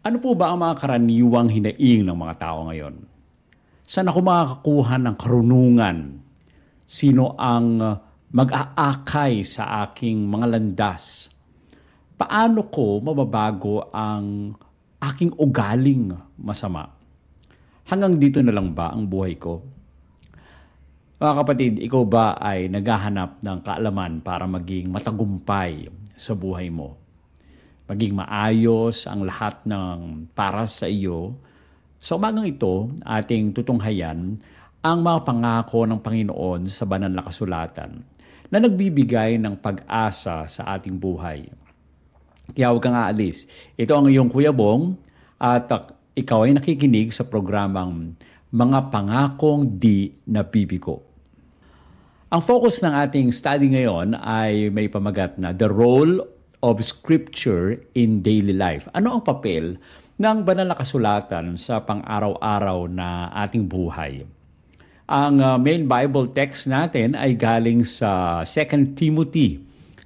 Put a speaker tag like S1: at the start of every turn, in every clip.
S1: Ano po ba ang mga karaniwang hinaing ng mga tao ngayon? Saan ako makakakuha ng karunungan? Sino ang mag-aakay sa aking mga landas? Paano ko mababago ang aking ugaling masama? Hanggang dito na lang ba ang buhay ko? Mga kapatid, ikaw ba ay naghahanap ng kaalaman para maging matagumpay sa buhay mo? Maging maayos ang lahat ng para sa iyo? Sa umagang ito, ating tutunghayan ang mga pangako ng Panginoon sa banal na kasulatan na nagbibigay ng pag-asa sa ating buhay. Kaya huwag kang aalis. Ito ang iyong Kuya Bong at ikaw ay nakikinig sa programang Mga Pangakong Di Nabibigo. Ang focus ng ating study ngayon ay may pamagat na The Role of Scripture in Daily Life. Ano ang papel ng banal na kasulatan sa pang-araw-araw na ating buhay? Ang main Bible text natin ay galing sa 2 Timothy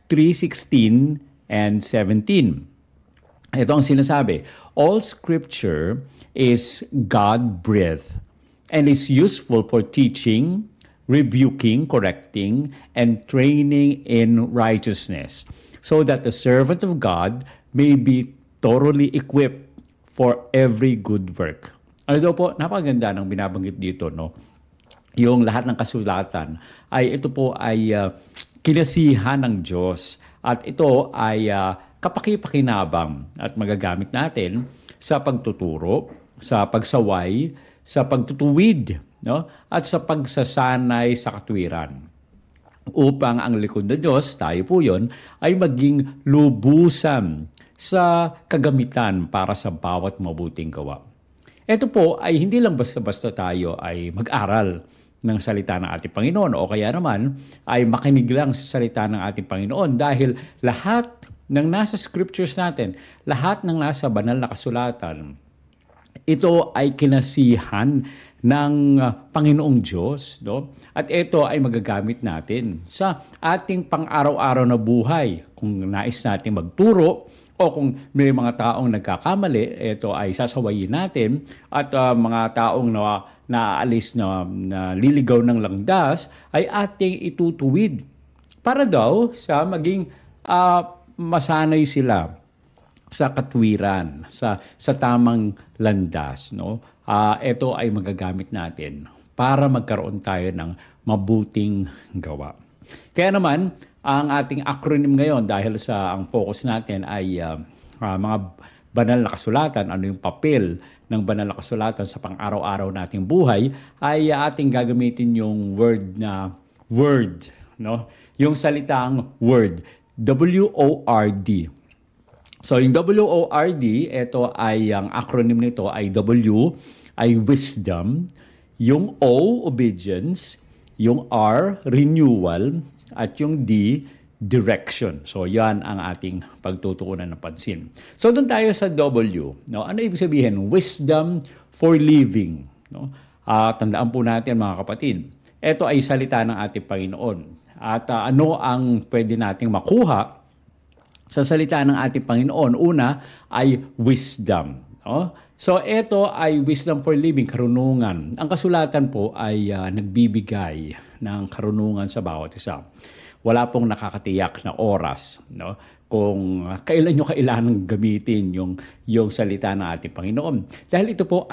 S1: 3:16 and 17. Ito ang sinasabi, all Scripture is God-breathed and is useful for teaching, rebuking, correcting, and training in righteousness, so that the servant of God may be thoroughly equipped for every good work. Ano daw po, napakaganda ng binabanggit dito, no? Yung lahat ng kasulatan ay ito po ay kinasihan ng Diyos at ito ay kapaki-pakinabang at magagamit natin sa pagtuturo, sa pagsaway, sa pagtutuwid, no? At sa pagsasanay sa katwiran, upang ang likod na Diyos, tayo po yon, ay maging lubusan sa kagamitan para sa bawat mabuting gawa. Ito po ay hindi lang basta-basta tayo ay mag-aral ng salita ng ating Panginoon o kaya naman ay makinig lang sa salita ng ating Panginoon, dahil lahat ng nasa scriptures natin, lahat ng nasa banal na kasulatan, ito ay kinasihan ng Panginoong Diyos, no? At ito ay magagamit natin sa ating pang-araw-araw na buhay. Kung nais natin magturo o kung may mga taong nagkakamali, ito ay sasawayin natin, at mga taong naaalis na liligaw ng landas ay ating itutuwid para daw sa maging masanay sila sa katwiran, sa tamang landas, no? Ito ay magagamit natin para magkaroon tayo ng mabuting gawa. Kaya naman, ang ating acronym ngayon, dahil sa ang focus natin ay mga banal na kasulatan, ano yung papel ng banal na kasulatan sa pang-araw-araw nating buhay, ay ating gagamitin yung word, no? Yung salitang word, W-O-R-D. So yung W-O-R-D, ito ay, ang acronym nito ay W ay wisdom, yung O, obedience, yung R, renewal, at yung D, direction. So yan ang ating pagtutuunan ng pansin. So doon tayo sa W. No? Ano ibig sabihin? Wisdom for living. No? Tandaan po natin mga kapatid, ito ay salita ng ating Panginoon. At ano ang pwede nating makuha sa salita ng ating Panginoon? Una ay wisdom. No? So ito ay wisdom for living, karunungan. Ang kasulatan po ay nagbibigay ng karunungan sa bawat isa. Wala pong nakakatiyak na oras, no? Kung kailan nyo kailangan gamitin yung salita ng ating Panginoon. Dahil ito po